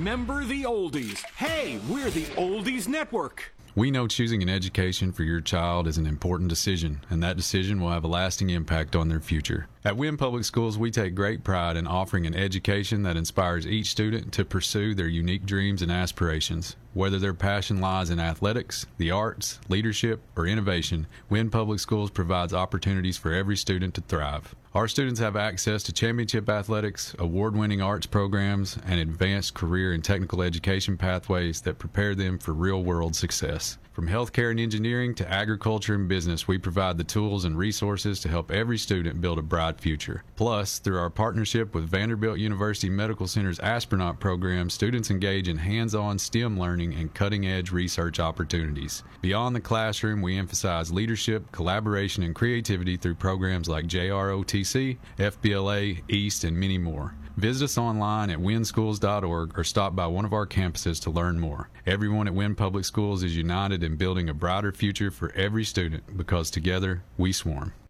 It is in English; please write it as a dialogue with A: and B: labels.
A: Remember the oldies. Hey, we're the Oldies Network.
B: We know choosing an education for your child is an important decision, and that decision will have a lasting impact on their future. At Wynn Public Schools, we take great pride in offering an education that inspires each student to pursue their unique dreams and aspirations. Whether their passion lies in athletics, the arts, leadership, or innovation, Wynn Public Schools provides opportunities for every student to thrive. Our students have access to championship athletics, award-winning arts programs, and advanced career and technical education pathways that prepare them for real-world success. From healthcare and engineering to agriculture and business, we provide the tools and resources to help every student build a bright future. Plus, through our partnership with Vanderbilt University Medical Center's Astronaut program, students engage in hands-on STEM learning and cutting-edge research opportunities. Beyond the classroom, we emphasize leadership, collaboration, and creativity through programs like JROTC, FBLA, EAST, and many more. Visit us online at winschools.org or stop by one of our campuses to learn more. Everyone at Wynn Public Schools is united in building a brighter future for every student because together we swarm.